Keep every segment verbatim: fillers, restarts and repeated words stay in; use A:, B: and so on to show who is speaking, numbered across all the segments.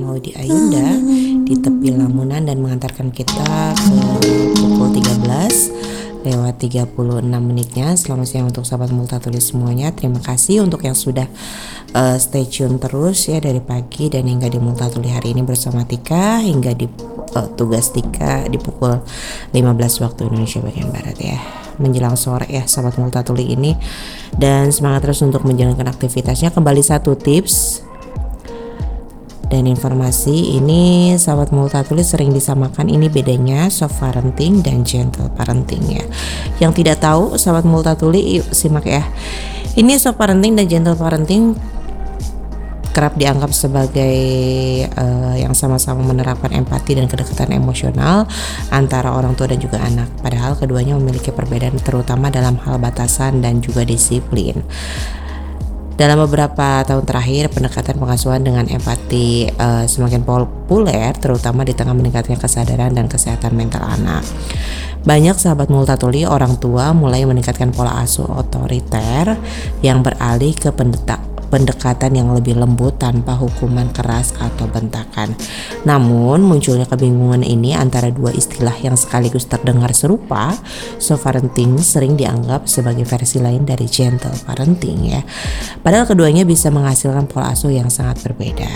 A: Maudi Ayunda di tepi Lamunan dan mengantarkan kita ke pukul tiga belas lewat tiga puluh enam menitnya. Selamat siang untuk sahabat Multatuli semuanya. Terima kasih untuk yang sudah uh, stay tune terus ya dari pagi dan hingga di Multatuli hari ini bersama Tika hingga di uh, tugas Tika di pukul lima belas waktu Indonesia bagian Barat ya. Menjelang sore ya sahabat Multatuli ini, dan semangat terus untuk menjalankan aktivitasnya. Kembali satu tips dan informasi ini sahabat Multatuli sering disamakan, ini bedanya soft parenting dan gentle parenting ya. Yang tidak tahu sahabat Multatuli yuk simak ya. Ini soft parenting dan gentle parenting kerap dianggap sebagai uh, yang sama-sama menerapkan empati dan kedekatan emosional antara orang tua dan juga anak. Padahal keduanya memiliki perbedaan terutama dalam hal batasan dan juga disiplin. Dalam beberapa tahun terakhir, pendekatan pengasuhan dengan empati uh, semakin populer, terutama di tengah meningkatnya kesadaran dan kesehatan mental anak. Banyak sahabat Multatuli orang tua mulai meningkatkan pola asuh otoriter yang beralih ke pendetak pendekatan yang lebih lembut tanpa hukuman keras atau bentakan. Namun munculnya kebingungan ini antara dua istilah yang sekaligus terdengar serupa. Soft parenting sering dianggap sebagai versi lain dari gentle parenting ya. Padahal keduanya bisa menghasilkan pola asuh yang sangat berbeda.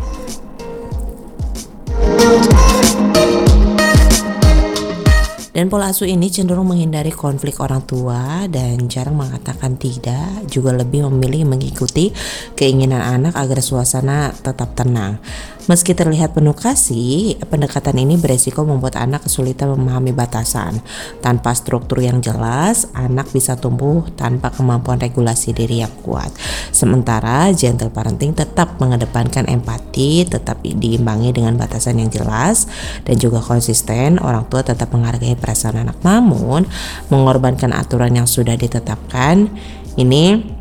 A: Dan pola asuh ini cenderung menghindari konflik orang tua dan jarang mengatakan tidak, juga lebih memilih mengikuti keinginan anak agar suasana tetap tenang. Meski terlihat penuh kasih, pendekatan ini beresiko membuat anak kesulitan memahami batasan. Tanpa struktur yang jelas, anak bisa tumbuh tanpa kemampuan regulasi diri yang kuat. Sementara gentle parenting tetap mengedepankan empati, tetap diimbangi dengan batasan yang jelas dan juga konsisten. Orang tua tetap menghargai perasaan anak, namun mengorbankan aturan yang sudah ditetapkan. Ini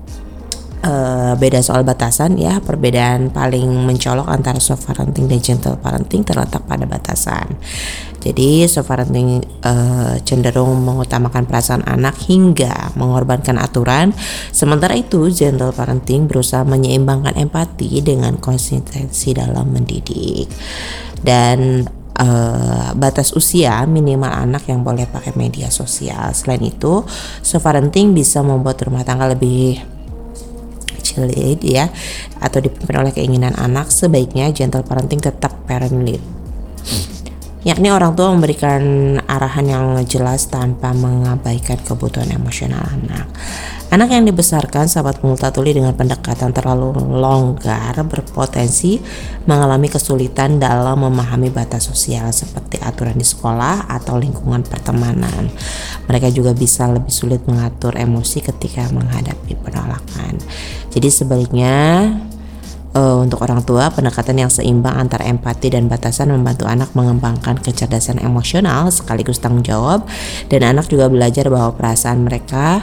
A: Uh, beda soal batasan ya. Perbedaan paling mencolok antara soft parenting dan gentle parenting terletak pada batasan. Jadi soft parenting uh, cenderung mengutamakan perasaan anak hingga mengorbankan aturan, sementara itu gentle parenting berusaha menyeimbangkan empati dengan konsistensi dalam mendidik. Dan uh, batas usia minimal anak yang boleh pakai media sosial. Selain itu, soft parenting bisa membuat rumah tangga lebih lead ya, atau dipimpin oleh keinginan anak. Sebaiknya gentle parenting tetap parent lead, yakni orang tua memberikan arahan yang jelas tanpa mengabaikan kebutuhan emosional anak. Anak yang dibesarkan sahabat Multatuli dengan pendekatan terlalu longgar berpotensi mengalami kesulitan dalam memahami batas sosial seperti aturan di sekolah atau lingkungan pertemanan. Mereka juga bisa lebih sulit mengatur emosi ketika menghadapi penolakan. Jadi sebaliknya Uh, untuk orang tua, pendekatan yang seimbang antara empati dan batasan membantu anak mengembangkan kecerdasan emosional sekaligus tanggung jawab, dan anak juga belajar bahwa perasaan mereka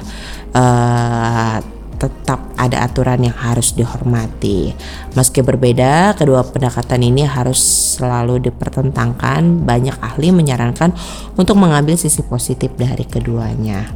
A: uh, tetap ada aturan yang harus dihormati. Meski berbeda, kedua pendekatan ini harus selalu dipertentangkan. Banyak ahli menyarankan untuk mengambil sisi positif dari keduanya.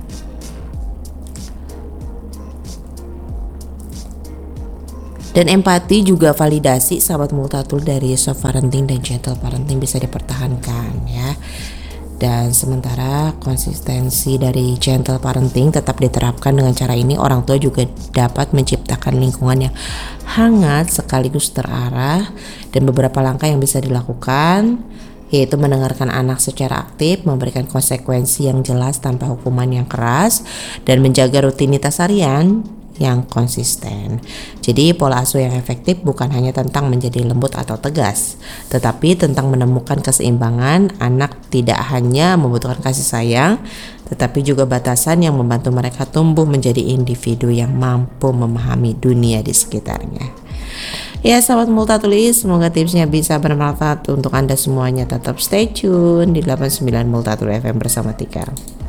A: Dan empati juga validasi sahabat Multatuli dari soft parenting dan gentle parenting bisa dipertahankan ya. Dan sementara konsistensi dari gentle parenting tetap diterapkan. Dengan cara ini orang tua juga dapat menciptakan lingkungan yang hangat sekaligus terarah. Dan beberapa langkah yang bisa dilakukan yaitu mendengarkan anak secara aktif, memberikan konsekuensi yang jelas tanpa hukuman yang keras, dan menjaga rutinitas harian yang konsisten. Jadi pola asuh yang efektif bukan hanya tentang menjadi lembut atau tegas, tetapi tentang menemukan keseimbangan. Anak tidak hanya membutuhkan kasih sayang, tetapi juga batasan yang membantu mereka tumbuh menjadi individu yang mampu memahami dunia di sekitarnya. Ya sahabat Multatuli, semoga tipsnya bisa bermanfaat untuk Anda semuanya. Tetap stay tune di delapan puluh sembilan Multatuli F M bersama Tika.